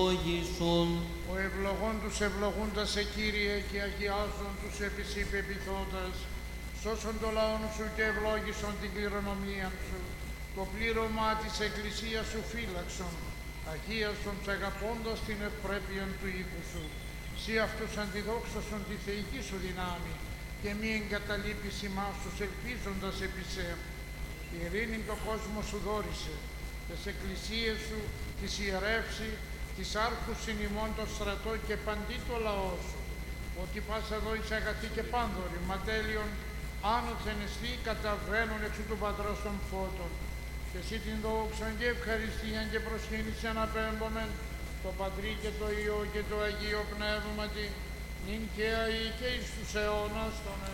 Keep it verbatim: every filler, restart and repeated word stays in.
Ο ευλογών τους ευλογούντας σε Κύριε και αγιάζων τους επί σοι πεποιθώντας, σώσον το λαόν σου και ευλόγησον την κληρονομία σου, το πλήρωμα της Εκκλησίας σου φύλαξον, αγίασον τους αγαπώντας την ευπρέπειαν του οίκου σου. Σύ αυτούς αντιδόξασον τη θεϊκή σου δυνάμει και μη εγκαταλείπεις ημάς τους ελπίζοντας επί σε. Η ειρήνη το κόσμο σου δόρισε, τις εκκλησίες σου τις ιερεύσει, της άρχους συνημών το στρατό και παντί το λαό σου, ότι πας εδώ εις αγαθή και πάνδωρη, ματέλειον, άνωθεν εστί καταβαίνουν εξ του Πατρός των φώτων. Και εσύ την δόξαν και ευχαριστίαν και προσκύνησαν απέμπομεν, το Πατρί και το Υιό και το Αγίο Πνεύματι, νυν και αεί και εις τους αιώνας των αιώνων.